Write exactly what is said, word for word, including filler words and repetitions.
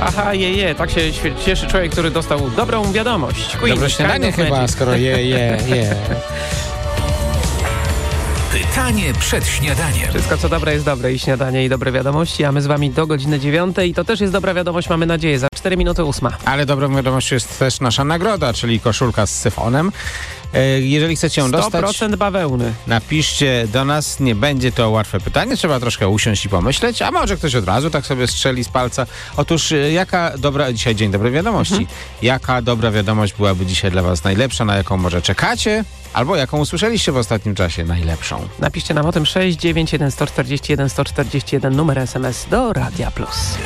Aha, je, je. Tak się cieszy człowiek, który dostał dobrą wiadomość. Queen, Dobre śniadanie chyba, magic. Skoro je, je, je. Pytanie przed śniadaniem. Wszystko co dobre jest dobre i śniadanie i dobre wiadomości, a my z wami do godziny dziewiątej. I to też jest dobra wiadomość, mamy nadzieję, za cztery minuty ósma. Ale dobrą wiadomością jest też nasza nagroda, czyli koszulka z syfonem. Jeżeli chcecie ją dostać, sto procent bawełny. Napiszcie do nas, nie będzie to łatwe pytanie, trzeba troszkę usiąść i pomyśleć, a może ktoś od razu tak sobie strzeli z palca. Otóż jaka dobra, dzisiaj dzień dobrej wiadomości, mhm. jaka dobra wiadomość byłaby dzisiaj dla was najlepsza, na jaką może czekacie, albo jaką usłyszeliście w ostatnim czasie najlepszą? Napiszcie nam o tym sześć dziewięć jeden sto czterdzieści jeden sto czterdzieści jeden, numer S M S do Radia Plus.